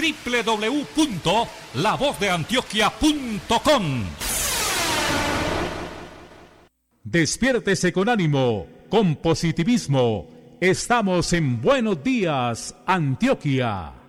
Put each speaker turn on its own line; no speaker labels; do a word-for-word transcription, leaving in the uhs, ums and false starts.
doble u doble u doble u punto la voz de antioquia punto com.
Despiértese con ánimo, con positivismo. Estamos en Buenos Días, Antioquia.